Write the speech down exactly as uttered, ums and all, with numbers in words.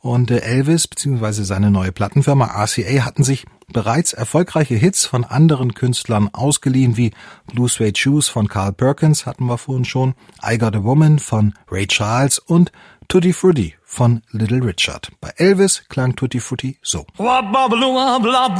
Und Elvis bzw. seine neue Plattenfirma R C A hatten sich bereits erfolgreiche Hits von anderen Künstlern ausgeliehen, wie Blue Suede Shoes von Carl Perkins, hatten wir vorhin schon, I Got a Woman von Ray Charles und Tutti Frutti von Little Richard. Bei Elvis klang Tutti Frutti so.